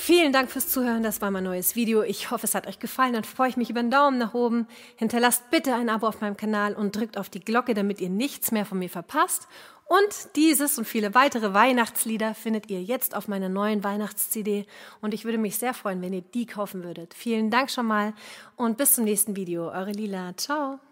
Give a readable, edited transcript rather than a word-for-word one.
vielen Dank fürs Zuhören. Das war mein neues Video. Ich hoffe, es hat euch gefallen. Dann freue ich mich über einen Daumen nach oben. Hinterlasst bitte ein Abo auf meinem Kanal und drückt auf die Glocke, damit ihr nichts mehr von mir verpasst. Und dieses und viele weitere Weihnachtslieder findet ihr jetzt auf meiner neuen Weihnachts-CD. Und ich würde mich sehr freuen, wenn ihr die kaufen würdet. Vielen Dank schon mal und bis zum nächsten Video. Eure Lila. Ciao.